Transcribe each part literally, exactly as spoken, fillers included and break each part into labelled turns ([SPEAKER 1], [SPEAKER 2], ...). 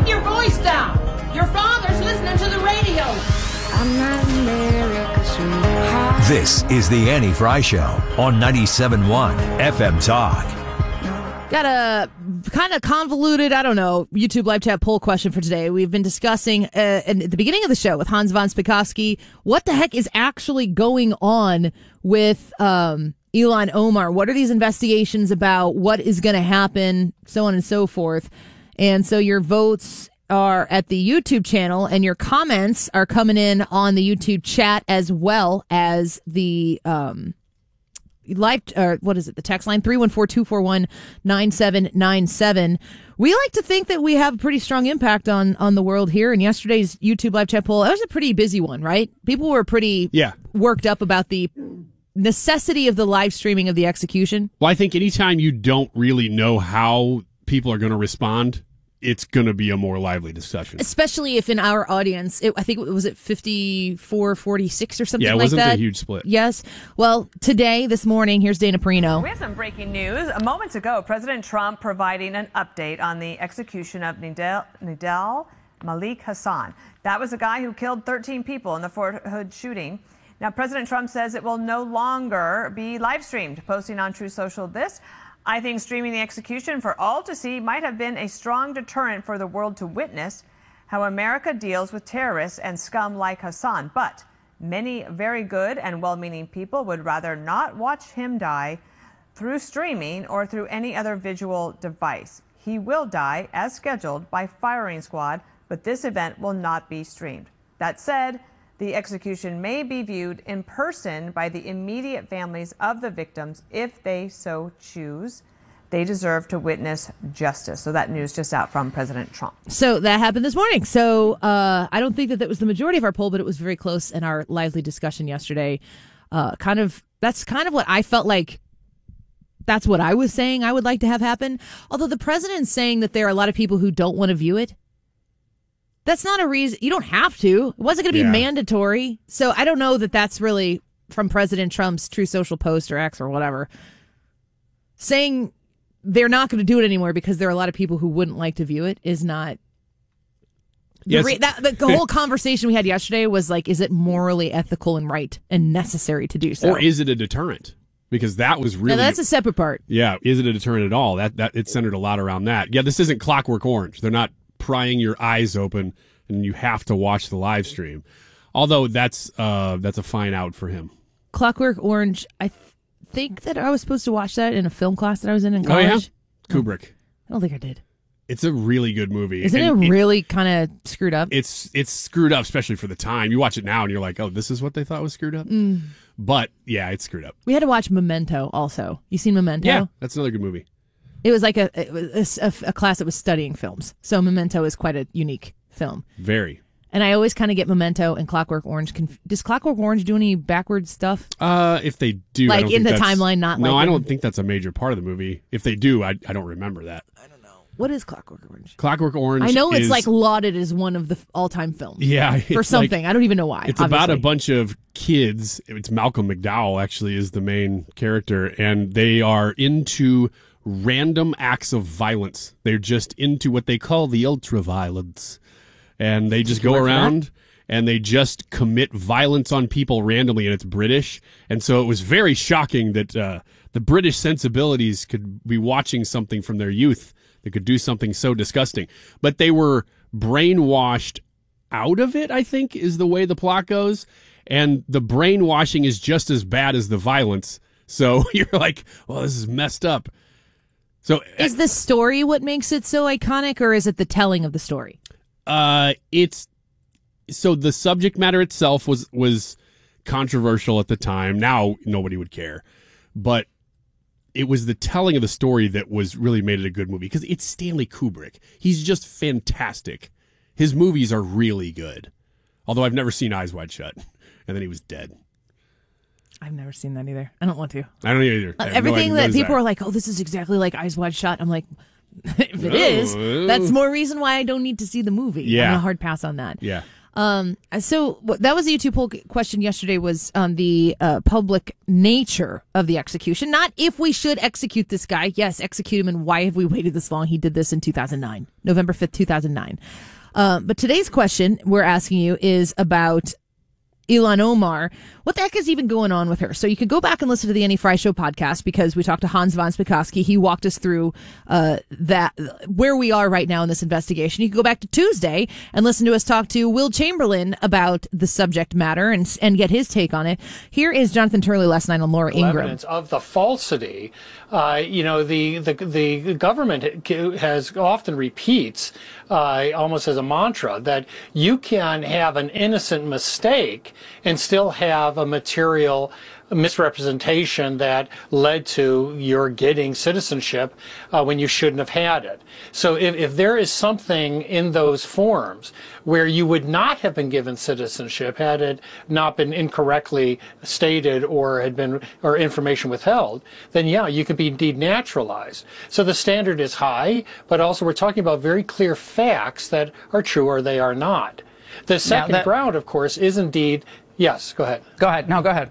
[SPEAKER 1] Keep your voice down. Your father's listening to the radio. I'm not
[SPEAKER 2] America's sweetheart. This is the Annie Fry Show on ninety-seven point one F M Talk.
[SPEAKER 3] Got a kind of convoluted, I don't know, YouTube live chat poll question for today. We've been discussing uh, at the beginning of the show with Hans von Spakovsky, what the heck is actually going on with um, Ilhan Omar? What are these investigations about? What is going to happen? So on and so forth. And so your votes are at the YouTube channel, and your comments are coming in on the YouTube chat as well as the um, live, or what is it, the text line, three one four, two four one, nine seven nine seven. We like to think that we have a pretty strong impact on, on the world here, and yesterday's YouTube live chat poll, that was a pretty busy one, right? People were pretty
[SPEAKER 4] yeah.
[SPEAKER 3] worked up about the necessity of the live streaming of the execution.
[SPEAKER 4] Well, I think anytime you don't really know how people are going to respond, it's going to be a more lively discussion.
[SPEAKER 3] Especially if in our audience, it, I think, it was it fifty-four forty-six or something
[SPEAKER 4] like that? Yeah, it
[SPEAKER 3] like
[SPEAKER 4] wasn't
[SPEAKER 3] that?
[SPEAKER 4] a huge split.
[SPEAKER 3] Yes. Well, today, this morning, here's Dana Perino.
[SPEAKER 5] We have some breaking news. Moments ago, President Trump providing an update on the execution of Nidal, Nidal Malik Hassan. That was a guy who killed thirteen people in the Fort Hood shooting. Now, President Trump says it will no longer be live streamed, posting on Truth Social this: I think streaming the execution for all to see might have been a strong deterrent for the world to witness how America deals with terrorists and scum like Hassan. But many very good and well-meaning people would rather not watch him die through streaming or through any other visual device. He will die as scheduled by firing squad, but this event will not be streamed. That said, the execution may be viewed in person by the immediate families of the victims if they so choose. They deserve to witness justice. So that news just out from President Trump.
[SPEAKER 3] So that happened this morning. So uh, I don't think that that was the majority of our poll, but it was very close in our lively discussion yesterday. Uh, kind of, that's kind of what I felt like. That's what I was saying I would like to have happen. Although the president's saying that there are a lot of people who don't want to view it. That's not a reason. You don't have to. It wasn't going to be yeah. mandatory. So I don't know that that's really from President Trump's True Social post or X or whatever. Saying they're not going to do it anymore because there are a lot of people who wouldn't like to view it is not. The,
[SPEAKER 4] yes.
[SPEAKER 3] re- that, the, the whole conversation we had yesterday was like, is it morally ethical and right and necessary to do so?
[SPEAKER 4] Or is it a deterrent? Because that was really.
[SPEAKER 3] No, that's a separate part.
[SPEAKER 4] Yeah. Is it a deterrent at all? That, that It centered a lot around that. Yeah, this isn't Clockwork Orange. They're not prying your eyes open and you have to watch the live stream. Although that's uh, that's a fine out for him.
[SPEAKER 3] Clockwork Orange, I th- think that I was supposed to watch that in a film class that I was in in college.
[SPEAKER 4] Oh, yeah? Kubrick.
[SPEAKER 3] I don't think I did.
[SPEAKER 4] It's a really good movie.
[SPEAKER 3] Isn't
[SPEAKER 4] and
[SPEAKER 3] it really it, kind of screwed up?
[SPEAKER 4] It's it's screwed up, especially for the time. You watch it now and you're like, oh, this is what they thought was screwed up?
[SPEAKER 3] Mm.
[SPEAKER 4] But, yeah, it's screwed up.
[SPEAKER 3] We had to watch Memento also. You seen Memento?
[SPEAKER 4] Yeah, that's another good movie.
[SPEAKER 3] It was like a, it was a, a class that was studying films. So Memento is quite a unique film.
[SPEAKER 4] Very.
[SPEAKER 3] And I always kind of get Memento and Clockwork Orange. Conf- Does Clockwork Orange do any backwards stuff?
[SPEAKER 4] Uh, if they do,
[SPEAKER 3] like
[SPEAKER 4] I don't
[SPEAKER 3] in
[SPEAKER 4] think
[SPEAKER 3] the
[SPEAKER 4] that's,
[SPEAKER 3] timeline, not
[SPEAKER 4] no,
[SPEAKER 3] like
[SPEAKER 4] I
[SPEAKER 3] in,
[SPEAKER 4] don't think that's a major part of the movie. If they do, I I don't remember that.
[SPEAKER 3] I don't know. What is Clockwork Orange?
[SPEAKER 4] Clockwork Orange.
[SPEAKER 3] I know it's
[SPEAKER 4] is,
[SPEAKER 3] like lauded as one of the all-time films.
[SPEAKER 4] Yeah,
[SPEAKER 3] for something.
[SPEAKER 4] Like,
[SPEAKER 3] I don't even know why.
[SPEAKER 4] It's
[SPEAKER 3] obviously.
[SPEAKER 4] about a bunch of kids. It's Malcolm McDowell actually is the main character, and they are into random acts of violence. They're just into what they call the ultra-violence. And they just go around and they just commit violence on people randomly, and it's British. And so it was very shocking that uh, the British sensibilities could be watching something from their youth that could do something so disgusting. But they were brainwashed out of it, I think, is the way the plot goes. And the brainwashing is just as bad as the violence. So you're like, well, this is messed up. So
[SPEAKER 3] is the story what makes it so iconic, or is it the telling of the story?
[SPEAKER 4] Uh, it's so the subject matter itself was was controversial at the time. Now nobody would care, but it was the telling of the story that was really made it a good movie, because it's Stanley Kubrick. He's just fantastic. His movies are really good. Although I've never seen Eyes Wide Shut, and then he was dead.
[SPEAKER 3] I've never seen that either. I don't want to.
[SPEAKER 4] I don't either.
[SPEAKER 3] Uh, everything
[SPEAKER 4] no
[SPEAKER 3] that people
[SPEAKER 4] that.
[SPEAKER 3] are like, oh, this is exactly like Eyes Wide Shut. I'm like, if it oh, is, that's more reason why I don't need to see the movie.
[SPEAKER 4] Yeah.
[SPEAKER 3] I'm a hard pass on that.
[SPEAKER 4] Yeah.
[SPEAKER 3] Um, so that was the YouTube poll question yesterday, was on the uh, public nature of the execution. Not if we should execute this guy. Yes, execute him. And why have we waited this long? He did this in two thousand nine, November fifth, two thousand nine. Um, but today's question we're asking you is about Ilhan Omar. What the heck is even going on with her? So you can go back and listen to the Annie Frey Show podcast, because we talked to Hans von Spakovsky. He walked us through uh that where we are right now in this investigation. You can go back to Tuesday and listen to us talk to Will Chamberlain about the subject matter and and get his take on it. Here is Jonathan Turley last night on Laura Ingraham.
[SPEAKER 6] Evidence of the falsity. Uh, you know, the, the the government has often repeats uh, almost as a mantra that you can have an innocent mistake and still have a material misrepresentation that led to your getting citizenship uh, when you shouldn't have had it. So if, if there is something in those forms where you would not have been given citizenship had it not been incorrectly stated or had been or information withheld, then yeah, you could be denaturalized. So the standard is high, but also we're talking about very clear facts that are true or they are not. The second that, ground, of course, is indeed, yes, go ahead.
[SPEAKER 7] Go ahead. No, go ahead.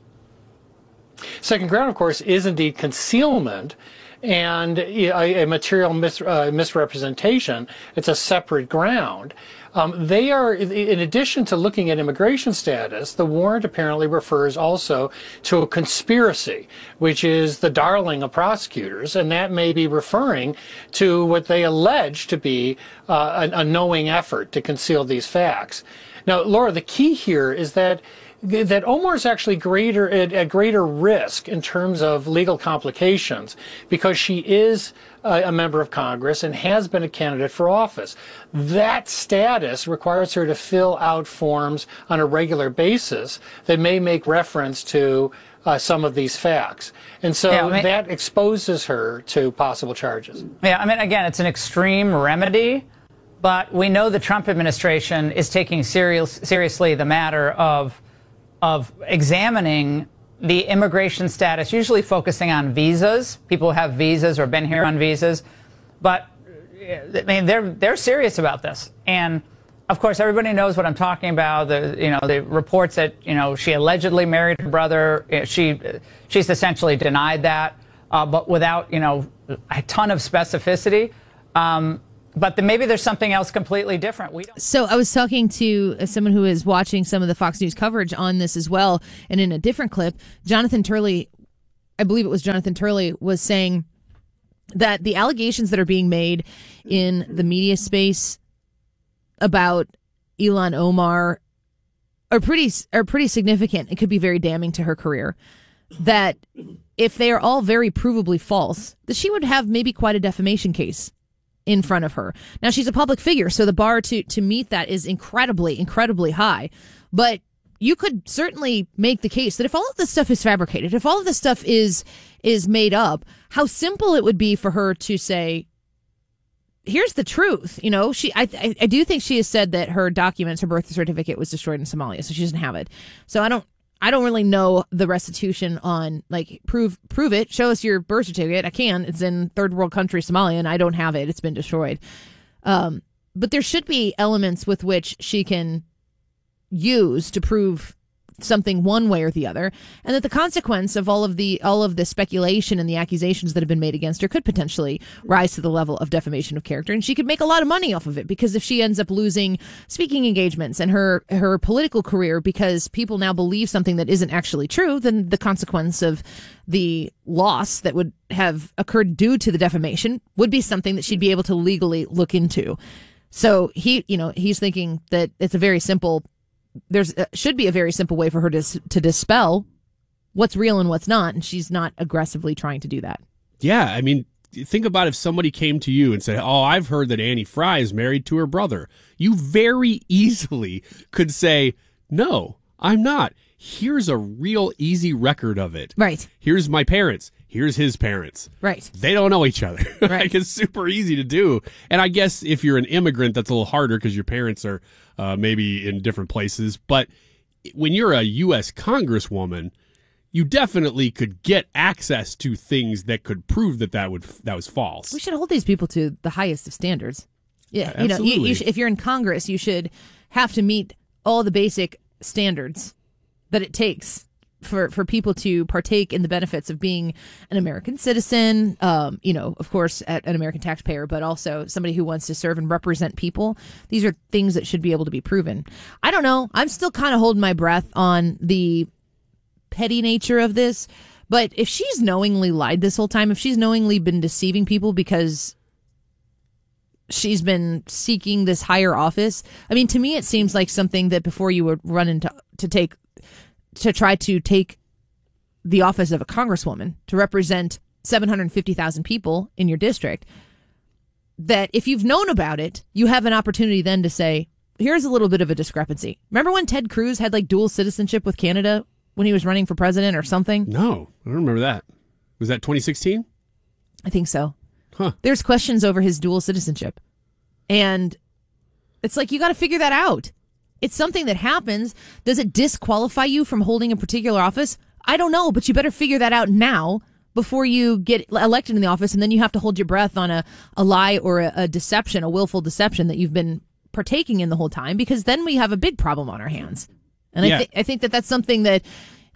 [SPEAKER 6] Second ground, of course, is indeed concealment and a, a material mis, uh, misrepresentation. It's a separate ground. Um, they are, in addition to looking at immigration status, the warrant apparently refers also to a conspiracy, which is the darling of prosecutors, and that may be referring to what they allege to be uh, a, a knowing effort to conceal these facts. Now, Laura, the key here is that that Omar is actually greater at, at greater risk in terms of legal complications because she is a, a member of Congress and has been a candidate for office. That status requires her to fill out forms on a regular basis that may make reference to uh, some of these facts. And so yeah, I mean, that exposes her to possible charges.
[SPEAKER 7] Yeah, I mean, again, it's an extreme remedy, but we know the Trump administration is taking serious, seriously the matter of of examining the immigration status, usually focusing on visas. People who have visas or been here on visas. But, I mean, they're, they're serious about this. And, of course, everybody knows what I'm talking about. The, you know, the reports that, you know, she allegedly married her brother. She, she's essentially denied that, uh, but without, you know, a ton of specificity. Um, But then maybe there's something else completely different. We don't.
[SPEAKER 3] So I was talking to someone who is watching some of the Fox News coverage on this as well. And in a different clip, Jonathan Turley, I believe it was Jonathan Turley, was saying that the allegations that are being made in the media space about Ilhan Omar are pretty, are pretty significant. It could be very damning to her career. That if they are all very provably false, that she would have maybe quite a defamation case in front of her. Now, she's a public figure, so the bar to, to meet that is incredibly, incredibly high. But you could certainly make the case that if all of this stuff is fabricated, if all of this stuff is is made up, how simple it would be for her to say, here's the truth. You know, she, I, I, I do think she has said that her documents, her birth certificate was destroyed in Somalia, so she doesn't have it. So I don't, I don't really know the restitution on, like, prove prove it. Show us your birth certificate. I can. It's in third world country Somalia, and I don't have it. It's been destroyed. Um, but there should be elements with which she can use to prove something one way or the other, and that the consequence of all of the all of the speculation and the accusations that have been made against her could potentially rise to the level of defamation of character, and she could make a lot of money off of it, because if she ends up losing speaking engagements and her her political career because people now believe something that isn't actually true, then the consequence of the loss that would have occurred due to the defamation would be something that she'd be able to legally look into. So he, you know, he's thinking that it's a very simple There's uh, should be a very simple way for her to to dispel what's real and what's not, and she's not aggressively trying to do that.
[SPEAKER 4] Yeah, I mean, think about if somebody came to you and said, "Oh, I've heard that Annie Frey is married to her brother." You very easily could say, "No, I'm not. Here's a real easy record of it.
[SPEAKER 3] Right.
[SPEAKER 4] Here's my parents. Here's his parents.
[SPEAKER 3] Right.
[SPEAKER 4] They don't know each other."
[SPEAKER 3] Right.
[SPEAKER 4] Like, it's super easy to do. And I guess if you're an immigrant, that's a little harder because your parents are uh, maybe in different places. But when you're a U S Congresswoman, you definitely could get access to things that could prove that that would that was false.
[SPEAKER 3] We should hold these people to the highest of standards. Yeah, you know, you, you sh- if you're in Congress, you should have to meet all the basic standards that it takes for, for people to partake in the benefits of being an American citizen, um, you know, of course, an American taxpayer, but also somebody who wants to serve and represent people. These are things that should be able to be proven. I don't know. I'm still kind of holding my breath on the petty nature of this. But if she's knowingly lied this whole time, if she's knowingly been deceiving people because she's been seeking this higher office, I mean, to me, it seems like something that before you would run into to take to try to take the office of a congresswoman to represent seven hundred fifty thousand people in your district, that if you've known about it, you have an opportunity then to say, here's a little bit of a discrepancy. Remember when Ted Cruz had like dual citizenship with Canada when he was running for president or something?
[SPEAKER 4] No, I don't remember that. Was that twenty sixteen?
[SPEAKER 3] I think so.
[SPEAKER 4] Huh.
[SPEAKER 3] There's questions over his dual citizenship. And it's like, you got to figure that out. It's something that happens. Does it disqualify you from holding a particular office? I don't know, but you better figure that out now before you get elected in the office, and then you have to hold your breath on a, a lie or a, a deception, a willful deception that you've been partaking in the whole time, because then we have a big problem on our hands. And yeah. I, th- I think that that's something that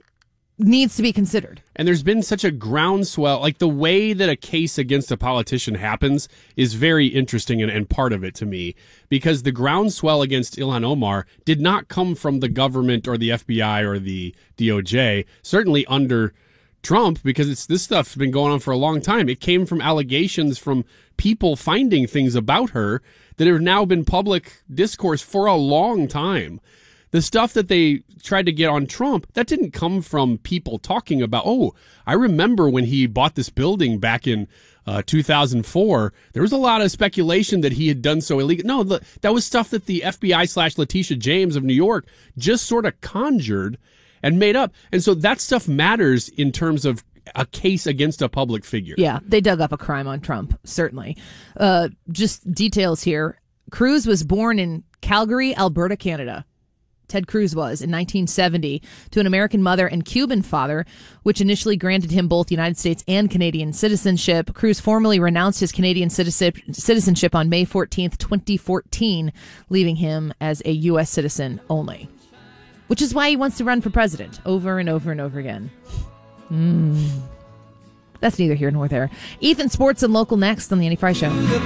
[SPEAKER 3] needs to be considered.
[SPEAKER 4] And there's been such a groundswell, like the way that a case against a politician happens is very interesting and, and part of it to me, because the groundswell against Ilhan Omar did not come from the government or the F B I or the D O J, certainly under Trump, because it's this stuff's been going on for a long time. It came from allegations from people finding things about her that have now been public discourse for a long time. The stuff that they tried to get on Trump, that didn't come from people talking about, oh, I remember when he bought this building back in uh, two thousand four, there was a lot of speculation that he had done so illegal. No, the, that was stuff that the F B I slash Letitia James of New York just sort of conjured and made up. And so that stuff matters in terms of a case against a public figure.
[SPEAKER 3] Yeah, they dug up a crime on Trump, certainly. Uh, just details here. Cruz was born in Calgary, Alberta, Canada. Ted Cruz was in nineteen seventy to an American mother and Cuban father, which initially granted him both United States and Canadian citizenship. Cruz formally renounced his Canadian citizenship on May fourteenth, twenty fourteen, leaving him as a U S citizen only, which is why he wants to run for president over and over and over again. Mm. That's neither here nor there. Ethan, sports and local next on the Annie Frey Show.